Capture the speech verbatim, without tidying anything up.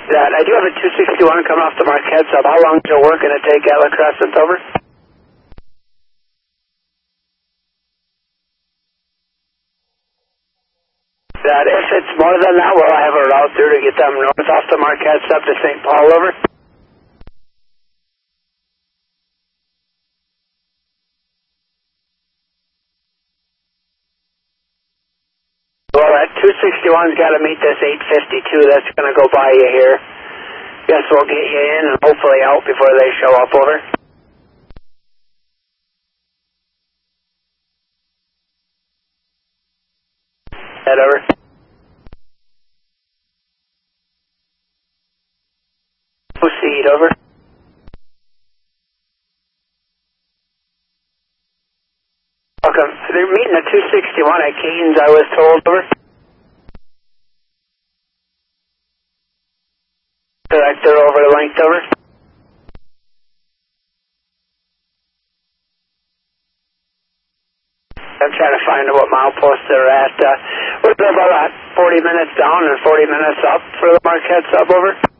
That I do have a two sixty-one coming off the Marquette sub. How long is your work going to take at La Crescent, over? That if it's more than that, we'll have a route through to get them north off the Marquette sub to Saint Paul, over. Well, that two sixty-one's got to meet this eight fifty-two that's going to go by you here. Guess we'll get you in and hopefully out before they show up, over. Head over. Proceed, over. Welcome. They're meeting a two sixty-one at Canes, I was told, over. Director over length, over. I'm trying to find out what milepost they're at. Uh, we're about forty minutes down and forty minutes up for the Marquette sub, over.